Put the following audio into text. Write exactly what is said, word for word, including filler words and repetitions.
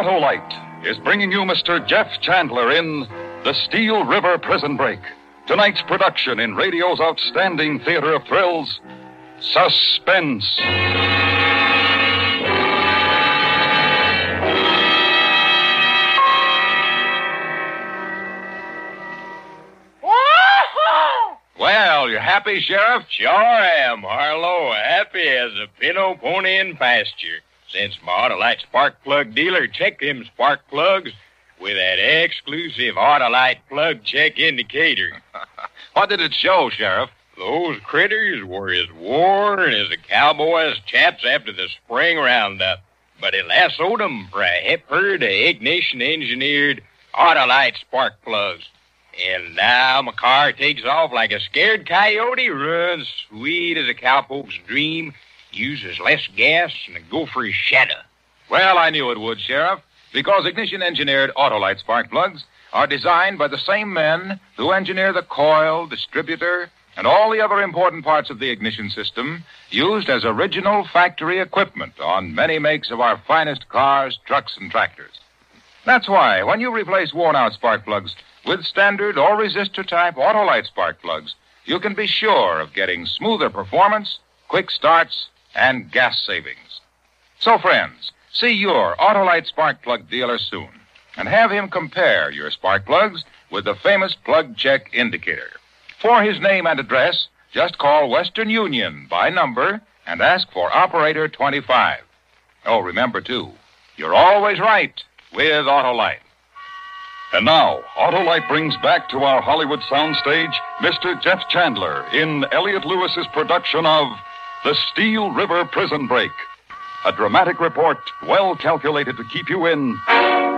Autolite is bringing you Mister Jeff Chandler in The Steel River Prison Break. Tonight's production in radio's outstanding theater of thrills, Suspense. Well, you happy, Sheriff? Sure am, Harlow. Happy as a pinto pony in pasture. Since my Autolite spark plug dealer checked them spark plugs with that exclusive Autolite plug check indicator. What did it show, Sheriff? Those critters were as worn as a cowboy's chaps after the spring roundup. But it lassoed them for a hip herd of ignition-engineered Autolite spark plugs. And now my car takes off like a scared coyote, runs sweet as a cowpoke's dream, uses less gas than a gopher's shadow. Well, I knew it would, Sheriff, because ignition-engineered Autolite spark plugs are designed by the same men who engineer the coil, distributor, and all the other important parts of the ignition system used as original factory equipment on many makes of our finest cars, trucks, and tractors. That's why, when you replace worn-out spark plugs with standard or resistor-type Autolite spark plugs, you can be sure of getting smoother performance, quick starts, and gas savings. So, friends, see your Autolite spark plug dealer soon, and have him compare your spark plugs with the famous plug check indicator. For his name and address, just call Western Union by number and ask for Operator twenty-five. Oh, remember, too, you're always right with Autolite. And now, Autolite brings back to our Hollywood soundstage Mister Jeff Chandler in Elliot Lewis's production of The Steel River Prison Break. A dramatic report well calculated to keep you in